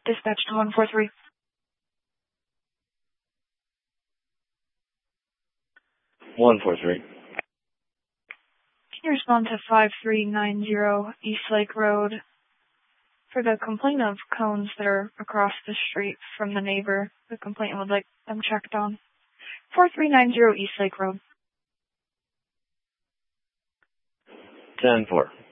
Dispatch to 143. Can you respond to 5390 East Lake Road for the complaint of cones that are across the street from the neighbor? The complainant would like them checked on. 4390 East Lake Road. 10-4.